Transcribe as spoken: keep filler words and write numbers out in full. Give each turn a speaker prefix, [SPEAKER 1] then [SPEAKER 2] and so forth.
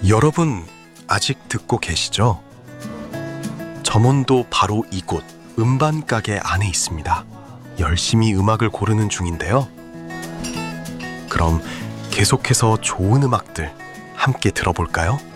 [SPEAKER 1] 여러분, 아직 듣고 계시죠? 점원도 바로 이곳 음반 가게 안에 있습니다. 열심히 음악을 고르는 중인데요. 그럼 계속해서 좋은 음악들 함께 들어볼까요?